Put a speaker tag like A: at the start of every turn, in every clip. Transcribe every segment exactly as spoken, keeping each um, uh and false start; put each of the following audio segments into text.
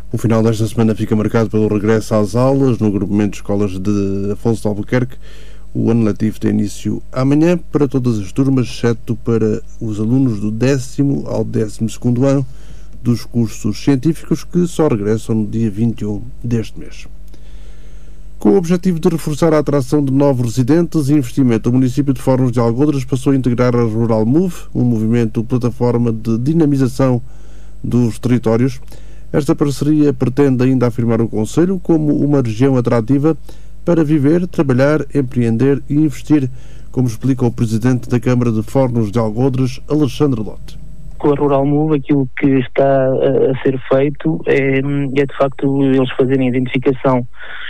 A: O final desta semana fica marcado pelo regresso às aulas no agrupamento de escolas de Afonso de Albuquerque. O ano letivo tem início amanhã para todas as turmas, exceto para os alunos do décimo ao décimo segundo ano dos cursos científicos, que só regressam no dia vinte e um deste mês. Com o objetivo de reforçar a atração de novos residentes e investimento, o município de Fornos de Algodres passou a integrar a Rural Move, um movimento plataforma de dinamização dos territórios. Esta parceria pretende ainda afirmar o concelho como uma região atrativa para viver, trabalhar, empreender e investir, como explica o presidente da Câmara de Fornos de Algodres, Alexandre Lote.
B: Com a Rural Move, aquilo que está a ser feito é, é de facto eles fazerem a identificação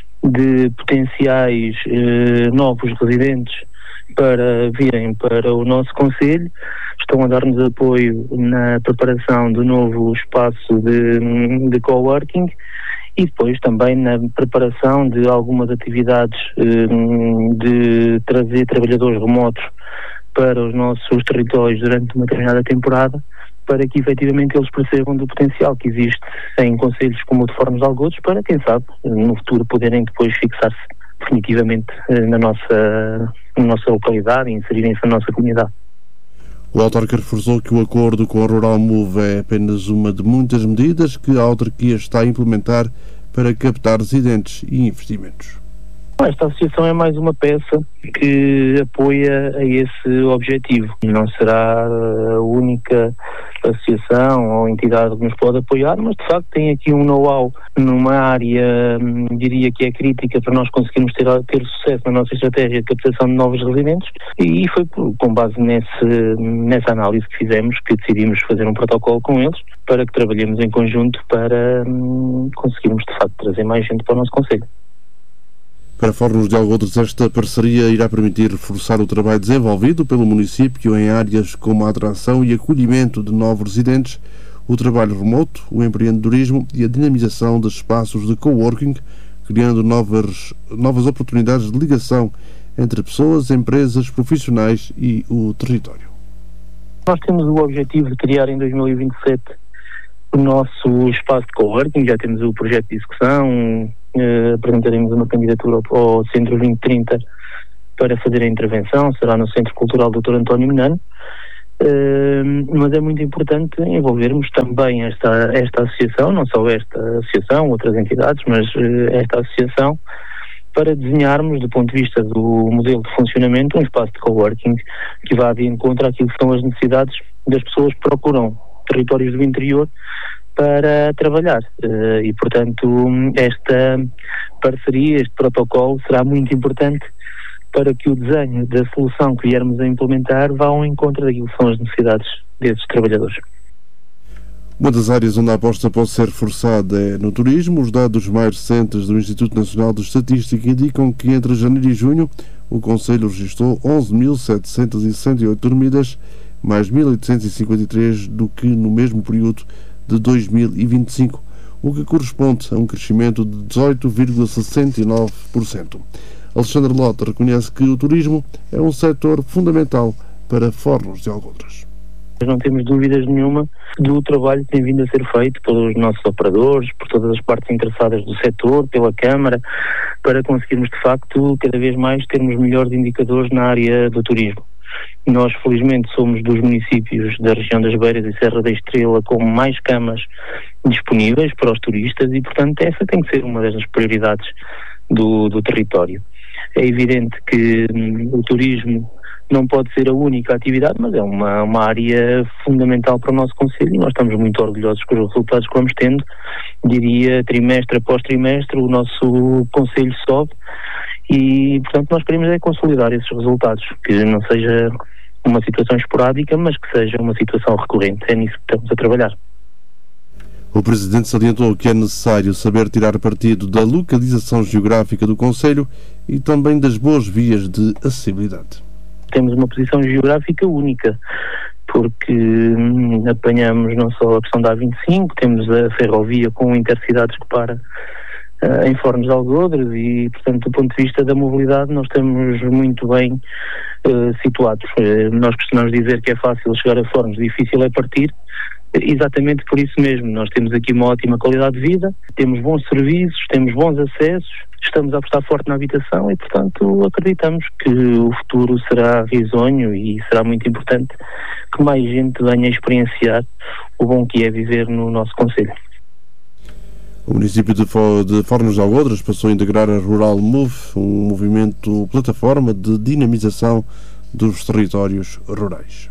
B: de potenciais eh, novos residentes para virem para o nosso concelho. Estão a dar-nos apoio na preparação do novo espaço de, de coworking e depois também na preparação de algumas atividades eh, de trazer trabalhadores remotos para os nossos territórios durante uma determinada temporada, para que efetivamente eles percebam do potencial que existe em concelhos como o de Fornos de Algodres, para, quem sabe, no futuro poderem depois fixar-se definitivamente na nossa, na nossa localidade e inserirem-se na nossa comunidade.
A: O autarca reforçou que o acordo com a Rural Move é apenas uma de muitas medidas que a autarquia está a implementar para captar residentes e investimentos.
B: Esta associação é mais uma peça que apoia a esse objetivo. Não será a única associação ou entidade que nos pode apoiar, mas de facto tem aqui um know-how numa área, diria que é crítica para nós conseguirmos ter, ter sucesso na nossa estratégia de captação de novos residentes, e foi com base nesse, nessa análise que fizemos que decidimos fazer um protocolo com eles para que trabalhemos em conjunto para hum, conseguirmos de facto trazer mais gente para o nosso concelho.
A: Para Fornos de Algodres, esta parceria irá permitir reforçar o trabalho desenvolvido pelo município em áreas como a atração e acolhimento de novos residentes, o trabalho remoto, o empreendedorismo e a dinamização de espaços de coworking, criando novas, novas oportunidades de ligação entre pessoas, empresas, profissionais e o território.
B: Nós temos o objetivo de criar em dois mil e vinte e sete o nosso espaço de coworking, já temos o projeto de execução. Uh, apresentaremos uma candidatura ao, ao Centro vinte trinta para fazer a intervenção, será no Centro Cultural doutor António Menano, uh, mas é muito importante envolvermos também esta, esta associação, não só esta associação, outras entidades, mas uh, esta associação, para desenharmos, do ponto de vista do modelo de funcionamento, um espaço de coworking que vá de encontro àquilo que são as necessidades das pessoas que procuram territórios do interior para trabalhar, uh, e portanto esta parceria, este protocolo será muito importante para que o desenho da solução que viermos a implementar vá ao encontro daquilo que são as necessidades desses trabalhadores.
A: Uma das áreas onde a aposta pode ser forçada é no turismo. Os dados mais recentes do Instituto Nacional de Estatística indicam que entre janeiro e junho o concelho registrou onze mil setecentas e sessenta e oito dormidas, mais mil oitocentos e cinquenta e três do que no mesmo período de dois mil e vinte e cinco, o que corresponde a um crescimento de dezoito vírgula sessenta e nove por cento. Alexandre Lote reconhece que o turismo é um setor fundamental para Fornos de Algodres.
B: Não temos dúvidas nenhuma do trabalho que tem vindo a ser feito pelos nossos operadores, por todas as partes interessadas do setor, pela Câmara, para conseguirmos de facto cada vez mais termos melhores indicadores na área do turismo. Nós, felizmente, somos dos municípios da região das Beiras e Serra da Estrela com mais camas disponíveis para os turistas e, portanto, essa tem que ser uma das prioridades do, do território. É evidente que hum, o turismo não pode ser a única atividade, mas é uma, uma área fundamental para o nosso concelho e nós estamos muito orgulhosos com os resultados que vamos tendo. Diria, trimestre após trimestre, o nosso concelho sobe. E, portanto, nós queremos é consolidar esses resultados, que não seja uma situação esporádica, mas que seja uma situação recorrente. É nisso que estamos a trabalhar.
A: O Presidente salientou que é necessário saber tirar partido da localização geográfica do concelho e também das boas vias de acessibilidade.
B: Temos uma posição geográfica única, porque hum, apanhamos não só a questão da A vinte e cinco, temos a ferrovia com intercidades que para em Fornos de Algodres e, portanto, do ponto de vista da mobilidade nós estamos muito bem uh, situados. Uh, nós costumamos dizer que é fácil chegar a Fornos, difícil é partir, Exatamente por isso mesmo, nós temos aqui uma ótima qualidade de vida, temos bons serviços, temos bons acessos, estamos a apostar forte na habitação e, portanto, acreditamos que o futuro será risonho e será muito importante que mais gente venha a experienciar o bom que é viver no nosso concelho.
A: O município de, Fo- de Fornos de Algodres passou a integrar a Rural Move, um movimento plataforma de dinamização dos territórios rurais.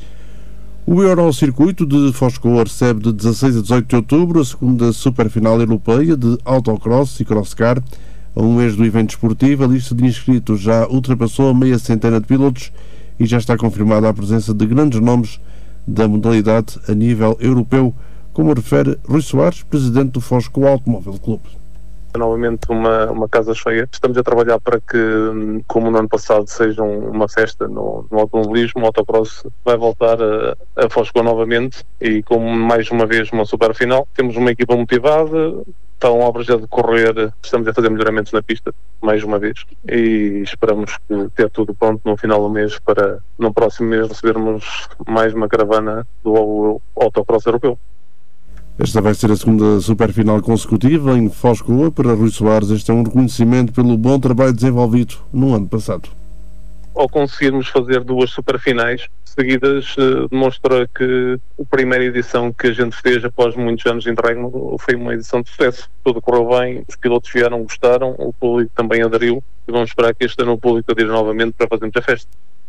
A: O Eurocircuito de Foscoa recebe de dezasseis a dezoito de outubro a segunda Superfinal Europeia de Autocross e Crosscar. A um mês do evento esportivo, a lista de inscritos já ultrapassou a meia centena de pilotos e já está confirmada a presença de grandes nomes da modalidade a nível europeu, como refere Rui Soares, presidente do Foscoa Automóvel Clube.
C: Novamente uma, uma casa cheia. Estamos a trabalhar para que, como no ano passado, seja uma festa no, no automobilismo. O autocross vai voltar a, a Foscoa novamente e, como mais uma vez, uma super final. Temos uma equipa motivada, estão obras a decorrer, estamos a fazer melhoramentos na pista, mais uma vez, e esperamos que ter tudo pronto no final do mês para, no próximo mês, recebermos mais uma caravana do autocross europeu.
A: Esta vai ser a segunda superfinal consecutiva em Foscoa. Para Rui Soares, este é um reconhecimento pelo bom trabalho desenvolvido no ano passado.
C: Ao conseguirmos fazer duas superfinais seguidas, demonstra que a primeira edição que a gente fez após muitos anos de entrega foi uma edição de sucesso. Tudo correu bem, os pilotos vieram, gostaram, o público também aderiu e vamos esperar que este ano o público adira novamente para fazermos a festa.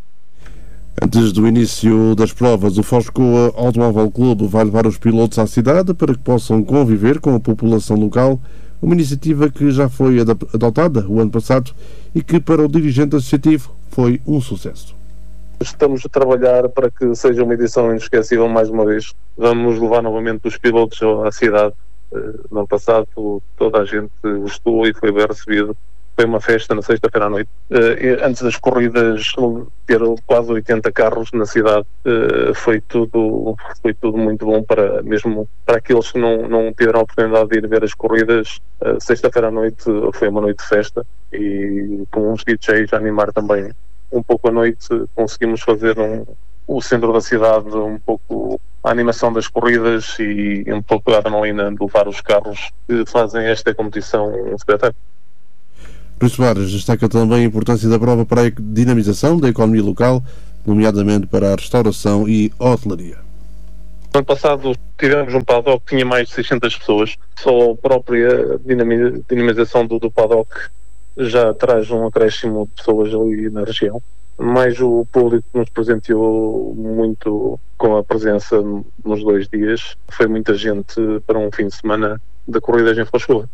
A: Antes do início das provas, o Foscoa Automóvel Clube vai levar os pilotos à cidade para que possam conviver com a população local, uma iniciativa que já foi adotada o ano passado e que para o dirigente associativo foi um sucesso.
C: Estamos a trabalhar para que seja uma edição inesquecível mais uma vez. Vamos levar novamente os pilotos à cidade. No ano passado toda a gente gostou e foi bem recebido. Foi uma festa na sexta-feira à noite. Uh, antes das corridas, ter quase oitenta carros na cidade, uh, foi tudo foi tudo muito bom para mesmo para aqueles que não, não tiveram a oportunidade de ir ver as corridas. Uh, sexta-feira à noite foi uma noite de festa e com uns D Js a animar também um pouco a noite, conseguimos fazer um, o centro da cidade um pouco a animação das corridas e um pouco a adrenalina de levar os carros que fazem esta competição um espetáculo.
A: Rui Soares destaca também a importância da prova para a dinamização da economia local, nomeadamente para a restauração e hotelaria.
C: No ano passado tivemos um paddock que tinha mais de seiscentas pessoas. Só a própria dinamização do, do paddock já traz um acréscimo de pessoas ali na região. Mas o público nos presenteou muito com a presença nos dois dias. Foi muita gente para um fim de semana de corridas em Foscoa.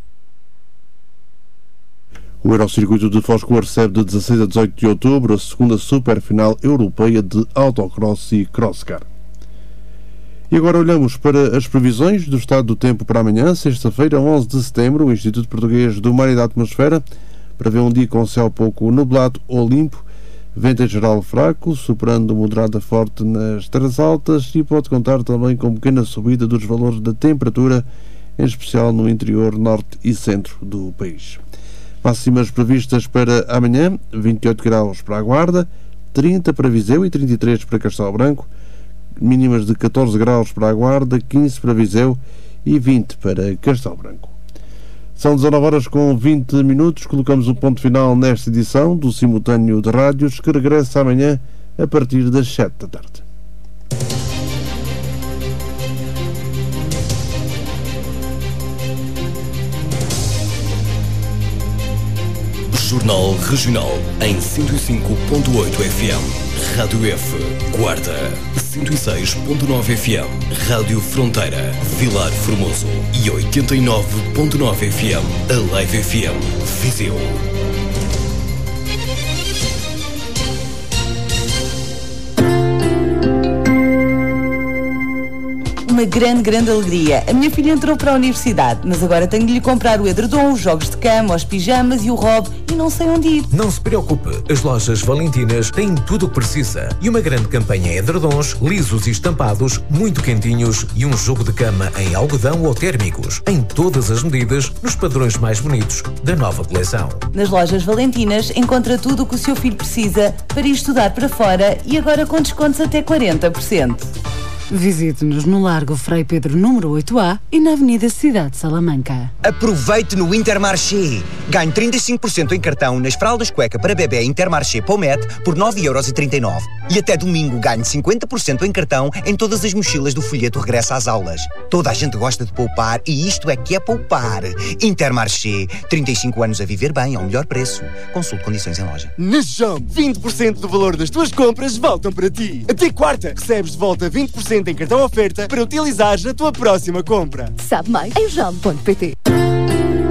A: O Eurocircuito de Foscoa recebe de dezasseis a dezoito de outubro a segunda Superfinal Europeia de Autocross e Crosscar. E agora olhamos para as previsões do estado do tempo para amanhã, sexta-feira, onze de setembro. O Instituto Português do Mar e da Atmosfera prevê um dia com céu pouco nublado ou limpo, vento em geral fraco, superando moderado a forte nas terras altas e pode contar também com pequena subida dos valores da temperatura, em especial no interior norte e centro do país. Máximas previstas para amanhã: vinte e oito graus para a Guarda, trinta para Viseu e trinta e três para Castelo Branco, mínimas de catorze graus para a Guarda, quinze para Viseu e vinte para Castelo Branco. São dezanove horas com vinte minutos, colocamos um ponto final nesta edição do Simultâneo de Rádios, que regressa amanhã a partir das sete da tarde.
D: Jornal Regional em cento e cinco ponto oito F M. Rádio F, Guarda, cento e seis ponto nove F M. Rádio Fronteira, Vilar Formoso e oitenta e nove ponto nove F M. A Live F M, Viseu.
E: Uma grande, grande alegria. A minha filha entrou para a universidade, mas agora tenho de lhe comprar o edredom, os jogos de cama, os pijamas e o robe e não sei onde ir.
F: Não se preocupe, as lojas Valentinas têm tudo o que precisa e uma grande campanha em edredons, lisos e estampados, muito quentinhos e um jogo de cama em algodão ou térmicos, em todas as medidas, nos padrões mais bonitos da nova coleção.
E: Nas lojas Valentinas encontra tudo o que o seu filho precisa para ir estudar para fora e agora com descontos até quarenta por cento.
G: Visite-nos no Largo Frei Pedro número oito A e na Avenida Cidade de Salamanca.
H: Aproveite no Intermarché. Ganhe trinta e cinco por cento em cartão nas fraldas cueca para bebê Intermarché Pomete por nove euros e trinta e nove. E até domingo ganhe cinquenta por cento em cartão em todas as mochilas do folheto Regressa às Aulas. Toda a gente gosta de poupar e isto é que é poupar. Intermarché. trinta e cinco anos a viver bem ao melhor preço. Consulte condições em loja.
I: Na Jump, vinte por cento do valor das tuas compras voltam para ti. Até quarta, recebes de volta vinte por cento em cartão oferta para utilizares na tua próxima compra.
J: Sabe mais em jump ponto pt.